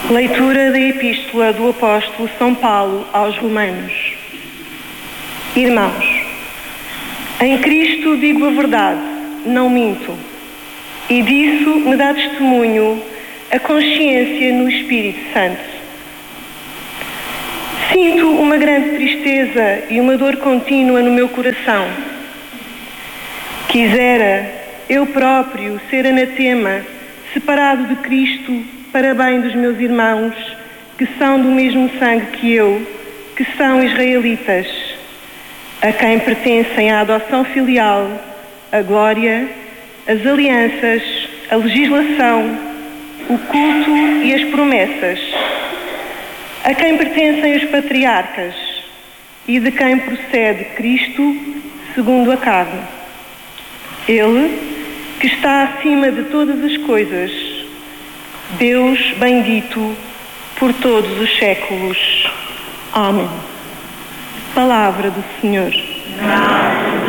Leitura da Epístola do Apóstolo São Paulo aos Romanos. Irmãos, em Cristo digo a verdade, não minto, e disso me dá testemunho a consciência no Espírito Santo. Sinto uma grande tristeza e uma dor contínua no meu coração. Quisera eu próprio ser anatema, separado de Cristo, para bem dos meus irmãos, que são do mesmo sangue que eu, que são israelitas, a quem pertencem a adoção filial, a glória, as alianças, a legislação, o culto e as promessas, a quem pertencem os patriarcas e de quem procede Cristo segundo a carne. Ele, que está acima de todas as coisas, Deus bendito por todos os séculos. Amém. Palavra do Senhor. Amém.